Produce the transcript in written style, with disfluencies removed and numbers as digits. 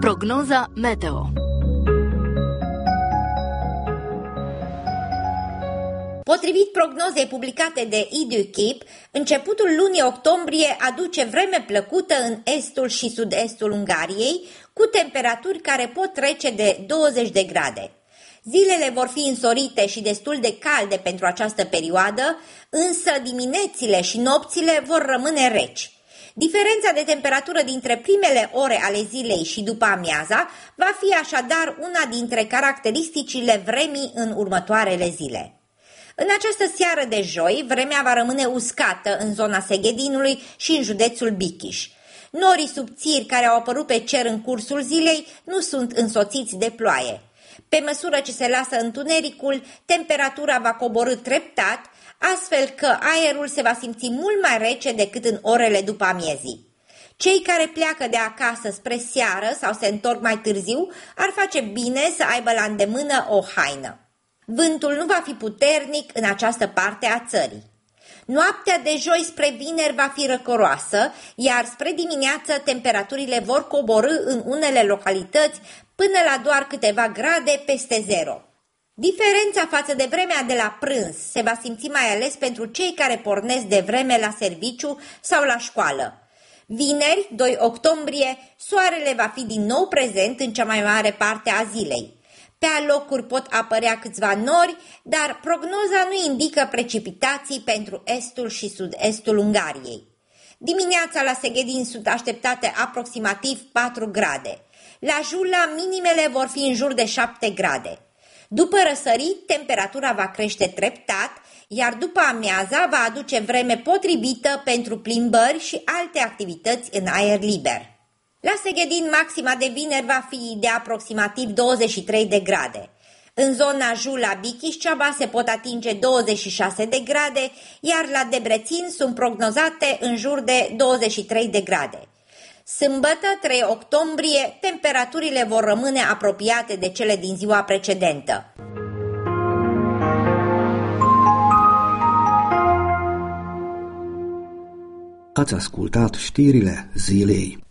Prognoza meteo. Potrivit prognozei publicate de EduKeep, începutul lunii octombrie aduce vreme plăcută în estul și sud-estul Ungariei, cu temperaturi care pot trece de 20 de grade. Zilele vor fi însorite și destul de calde pentru această perioadă, însă diminețile și nopțile vor rămâne reci. Diferența de temperatură dintre primele ore ale zilei și după amiaza va fi așadar una dintre caracteristicile vremii în următoarele zile. În această seară de joi, vremea va rămâne uscată în zona Seghedinului și în județul Bichiș. Norii subțiri care au apărut pe cer în cursul zilei nu sunt însoțiți de ploaie. Pe măsură ce se lasă întunericul, temperatura va coborî treptat, astfel că aerul se va simți mult mai rece decât în orele după amiezii. Cei care pleacă de acasă spre seară sau se întorc mai târziu ar face bine să aibă la îndemână o haină. Vântul nu va fi puternic în această parte a țării. Noaptea de joi spre vineri va fi răcoroasă, iar spre dimineață temperaturile vor coborî în unele localități până la doar câteva grade peste zero. Diferența față de vremea de la prânz se va simți mai ales pentru cei care pornesc de vreme la serviciu sau la școală. Vineri, 2 octombrie, soarele va fi din nou prezent în cea mai mare parte a zilei. Pe alocuri pot apărea câțiva nori, dar prognoza nu indică precipitații pentru estul și sud-estul Ungariei. Dimineața la Seghedin sunt așteptate aproximativ 4 grade. La Jula minimele vor fi în jur de 7 grade. După răsărit, temperatura va crește treptat, iar după amiaza va aduce vreme potrivită pentru plimbări și alte activități în aer liber. La Seghedin, maxima de vineri va fi de aproximativ 23 de grade. În zona Jula-Bichiș-Ceaba se pot atinge 26 de grade, iar la Debrețin sunt prognozate în jur de 23 de grade. Sâmbătă, 3 octombrie, temperaturile vor rămâne apropiate de cele din ziua precedentă. Ați ascultat știrile zilei.